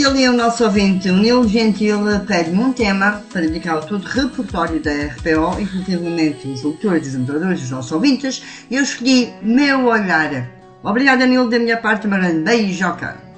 E ali o nosso ouvinte, o Nilo Gentil, pede-me um tema para dedicar ao todo repertório da RPO, inclusivamente os locutores, os moderadores, os nossos ouvintes, e eu escolhi Meu Olhar. Obrigada, Nilo, da minha parte, uma grande beijoca.